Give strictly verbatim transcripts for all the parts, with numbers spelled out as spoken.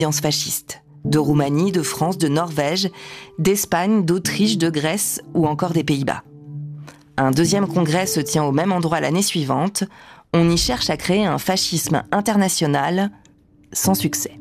alliances fascistes, de Roumanie, de France, de Norvège, d'Espagne, d'Autriche, de Grèce ou encore des Pays-Bas. Un deuxième congrès se tient au même endroit l'année suivante. On y cherche à créer un fascisme international sans succès.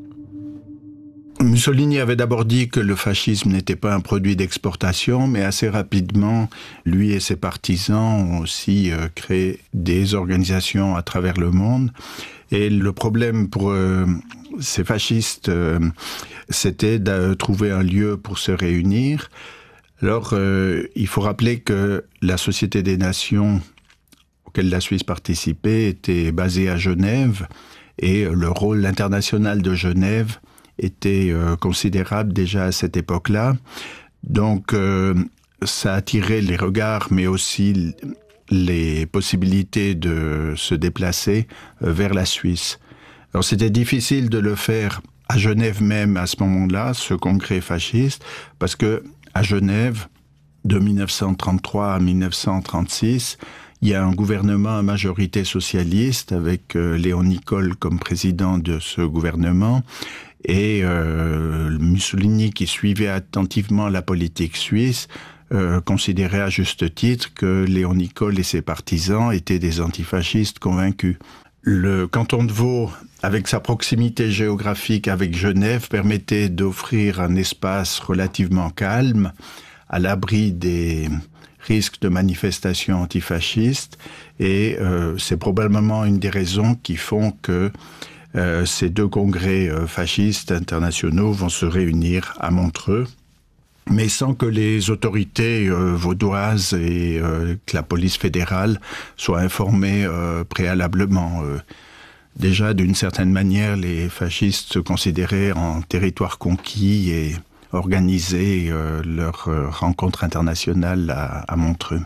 Mussolini avait d'abord dit que le fascisme n'était pas un produit d'exportation, mais assez rapidement, lui et ses partisans ont aussi euh, créé des organisations à travers le monde. Et le problème pour euh, ces fascistes, euh, c'était de trouver un lieu pour se réunir. Alors, euh, il faut rappeler que la Société des Nations auquel la Suisse participait était basée à Genève, et le rôle international de Genève était euh, considérable déjà à cette époque-là. Donc, euh, ça attirait les regards, mais aussi les possibilités de se déplacer euh, vers la Suisse. Alors, c'était difficile de le faire à Genève même à ce moment-là, ce congrès fasciste, parce que à Genève, de mille neuf cent trente-trois à mille neuf cent trente-six, il y a un gouvernement à majorité socialiste avec euh, Léon Nicole comme président de ce gouvernement, et euh, Mussolini, qui suivait attentivement la politique suisse, euh, considérait à juste titre que Léon Nicole et ses partisans étaient des antifascistes convaincus. Le canton de Vaud, avec sa proximité géographique avec Genève, permettait d'offrir un espace relativement calme, à l'abri des risques de manifestations antifascistes, et euh, c'est probablement une des raisons qui font que euh, ces deux congrès euh, fascistes internationaux vont se réunir à Montreux, mais sans que les autorités euh, vaudoises et euh, que la police fédérale soient informées euh, préalablement. Euh, déjà, d'une certaine manière, les fascistes se considéraient en territoire conquis et organiser euh, leur euh, rencontre internationale à, à Montreux.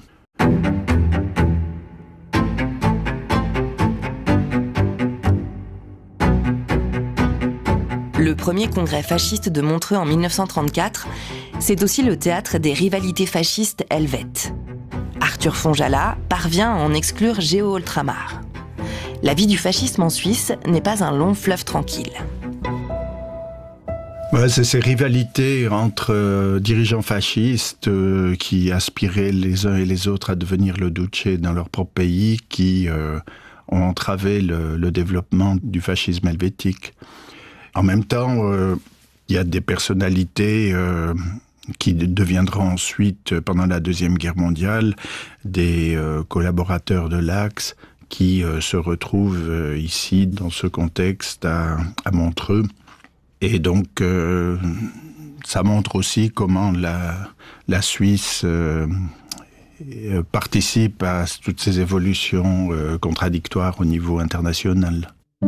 Le premier congrès fasciste de Montreux en mille neuf cent trente-quatre, c'est aussi le théâtre des rivalités fascistes helvètes. Arthur Fonjala parvient à en exclure Géo Oltramar. La vie du fascisme en Suisse n'est pas un long fleuve tranquille. Ouais, c'est ces rivalités entre euh, dirigeants fascistes euh, qui aspiraient les uns et les autres à devenir le duce dans leur propre pays qui euh, ont entravé le, le développement du fascisme helvétique. En même temps, euh, il y a des personnalités euh, qui deviendront ensuite, pendant la Deuxième Guerre mondiale, des euh, collaborateurs de l'Axe qui euh, se retrouvent euh, ici, dans ce contexte, à, à Montreux. Et donc, euh, ça montre aussi comment la, la Suisse euh, participe à toutes ces évolutions euh, contradictoires au niveau international.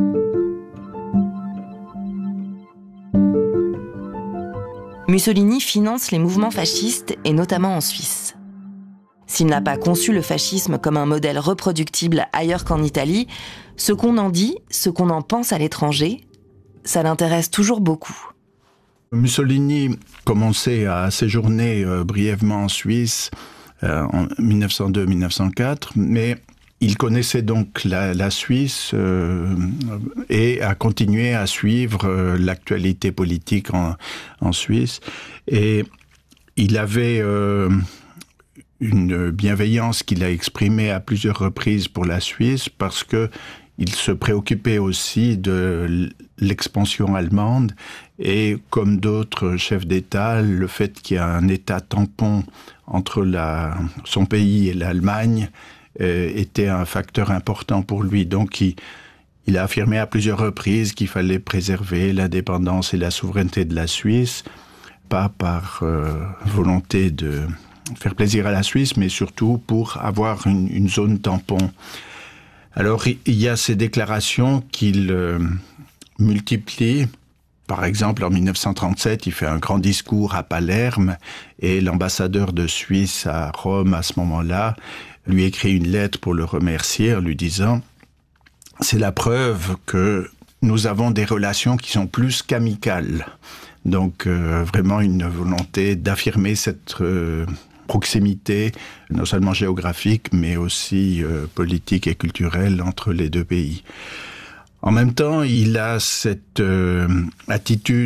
Mussolini finance les mouvements fascistes, et notamment en Suisse. S'il n'a pas conçu le fascisme comme un modèle reproductible ailleurs qu'en Italie, ce qu'on en dit, ce qu'on en pense à l'étranger, ça l'intéresse toujours beaucoup. Mussolini commençait à séjourner euh, brièvement en Suisse euh, en mille neuf cent deux mille neuf cent quatre, mais il connaissait donc la, la Suisse euh, et a continué à suivre euh, l'actualité politique en, en Suisse. Et il avait euh, une bienveillance qu'il a exprimée à plusieurs reprises pour la Suisse, parce que il se préoccupait aussi de l'expansion allemande, et comme d'autres chefs d'État, le fait qu'il y a un État tampon entre la, son pays et l'Allemagne euh, était un facteur important pour lui. Donc il, il a affirmé à plusieurs reprises qu'il fallait préserver l'indépendance et la souveraineté de la Suisse, pas par euh, volonté de faire plaisir à la Suisse, mais surtout pour avoir une, une zone tampon. Alors, il y a ces déclarations qu'il euh, multiplie. Par exemple, en mille neuf cent trente-sept, il fait un grand discours à Palerme, et l'ambassadeur de Suisse à Rome, à ce moment-là, lui écrit une lettre pour le remercier en lui disant « C'est la preuve que nous avons des relations qui sont plus qu'amicales. » Donc, euh, vraiment une volonté d'affirmer cette euh, proximité, non seulement géographique, mais aussi euh, politique et culturelle entre les deux pays. En même temps, il a cette euh, attitude